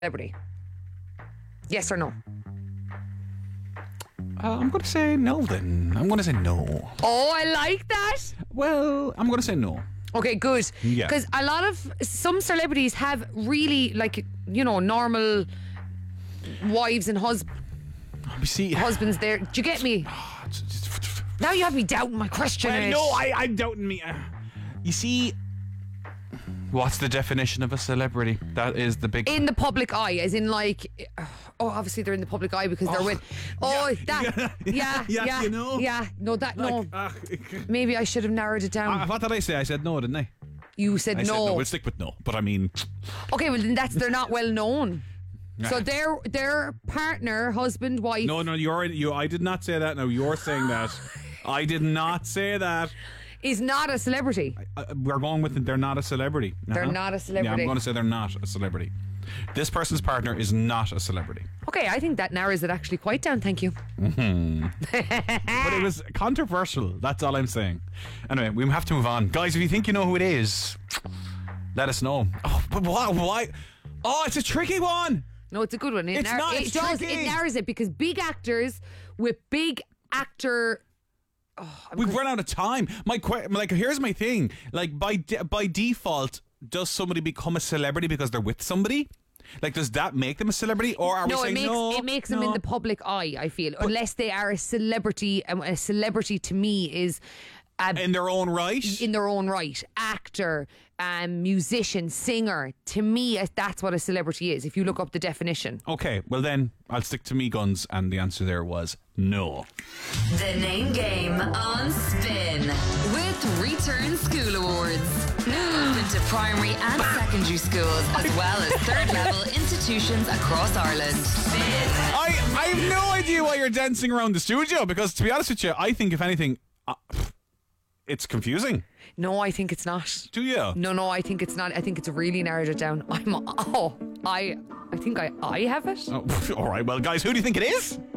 celebrity? Yes or no? I'm going to say no then. I'm going to say no. Oh, I like that. Well, I'm going to say no. Okay, good. Yeah. Because some celebrities have really, like, normal wives and husbands there. Do you get me? Now you have me doubting my question. Well, no, I'm doubting me. You see, what's the definition of a celebrity? That is the big... In the public eye, as in like... obviously they're in the public eye because they're with... you know? Yeah, no, maybe I should have narrowed it down. What did I say? I said no, didn't I? You said no. I said no, we'll stick with no. But I mean... Okay, well then they're not well known. So their partner, husband, wife... No, I did not say that. No, you're saying that. I did not say that. Is not a celebrity. We're going with it. They're not a celebrity. They're not a celebrity. Yeah, I'm going to say they're not a celebrity. This person's partner is not a celebrity. Okay, I think that narrows it actually quite down. Thank you. Mm-hmm. But it was controversial. That's all I'm saying. Anyway, we have to move on. Guys, if you think you know who it is, let us know. Oh, but why? Oh, it's a tricky one. No, it's a good one. It's tricky. It narrows it because big actors with big actor... We've run out of time. Here's my thing. Like, by default, does somebody become a celebrity because they're with somebody? Like, does that make them a celebrity, or are we saying no? It makes them in the public eye, I feel, unless they are a celebrity. And a celebrity to me is in their own right. In their own right, actor, musician, singer. To me, that's what a celebrity is. If you look up the definition. Okay, well then I'll stick to me guns, and the answer there was no. The Name Game on Spin with Return School Awards. Open to primary and secondary schools as well as third level institutions across Ireland. Spin. I have no idea why you're dancing around the studio, because to be honest with you, I think if anything, it's confusing. No, I think it's not. Do you? No, I think it's not. I think it's really narrowed it down. I think I have it. Oh, all right. Well, guys, who do you think it is?